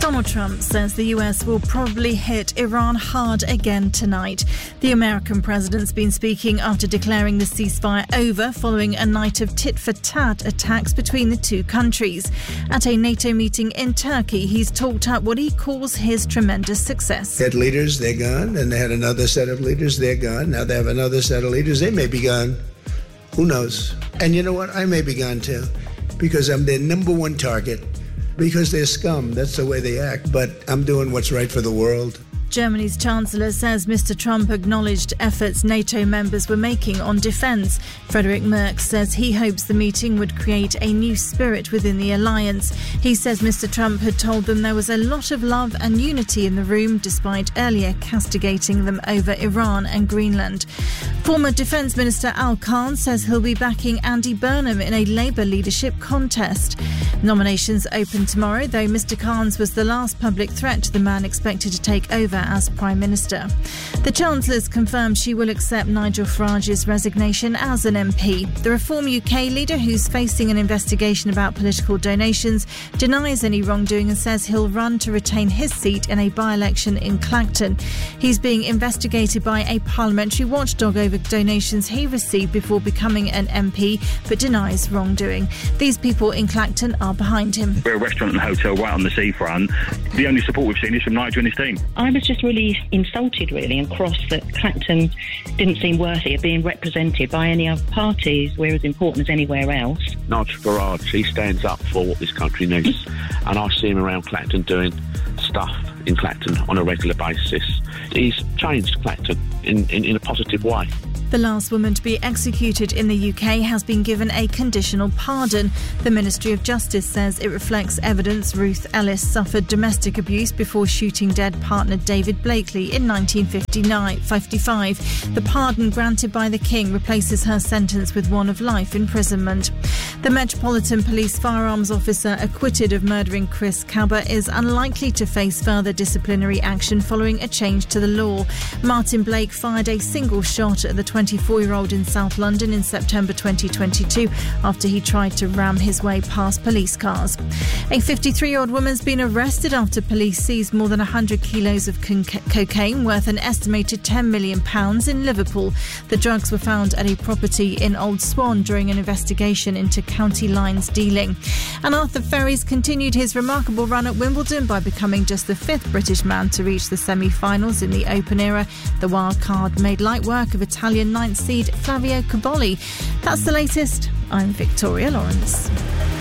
Donald Trump says the US will probably hit Iran hard again tonight. The American president's been speaking after declaring the ceasefire over following a night of tit-for-tat attacks between the two countries. At a NATO meeting in Turkey, he's talked up what he calls his tremendous success. They had leaders, they're gone, and they had another set of leaders, they're gone. Now they have another set of leaders, they may be gone. Who knows? And you know what? I may be gone too, because I'm their number one target. Because they're scum, that's the way they act. But I'm doing what's right for the world. Germany's Chancellor says Mr. Trump acknowledged efforts NATO members were making on defence. Friedrich Merz says he hopes the meeting would create a new spirit within the alliance. He says Mr. Trump had told them there was a lot of love and unity in the room, despite earlier castigating them over Iran and Greenland. Former Defence Minister Al Khan says he'll be backing Andy Burnham in a Labour leadership contest. Nominations open tomorrow, though Mr. Khan's was the last public threat to the man expected to take over as Prime Minister. The Chancellor's confirmed she will accept Nigel Farage's resignation as an MP. The Reform UK leader, who's facing an investigation about political donations, denies any wrongdoing and says he'll run to retain his seat in a by-election in Clacton. He's being investigated by a parliamentary watchdog over donations he received before becoming an MP, but denies wrongdoing. These people in Clacton are behind him. We're a restaurant and hotel right on the seafront. The only support we've seen is from Nigel and his team. I was just really insulted, really, and cross that Clacton didn't seem worthy of being represented by any other parties. We're as important as anywhere else. Nigel Farage, he stands up for what this country needs, and I see him around Clacton doing stuff in Clacton on a regular basis. He's changed Clacton in a positive way. The last woman to be executed in the UK has been given a conditional pardon. The Ministry of Justice says it reflects evidence Ruth Ellis suffered domestic abuse before shooting dead partner David Blakely in 1955. The pardon granted by the King replaces her sentence with one of life imprisonment. The Metropolitan Police firearms officer acquitted of murdering Chris Cabot is unlikely to face further disciplinary action following a change to the law. Martin Blake fired a single shot at the 24-year-old in South London in September 2022 after he tried to ram his way past police cars. A 53-year-old woman's been arrested after police seized more than 100 kilos of cocaine worth an estimated £10 million in Liverpool. The drugs were found at a property in Old Swan during an investigation into County Lines dealing. And Arthur Ferries continued his remarkable run at Wimbledon by becoming just the fifth British man to reach the semi-finals in the Open era. The wild card made light work of Italian ninth seed Flavio Cobolli. That's the latest. I'm Victoria Lawrence.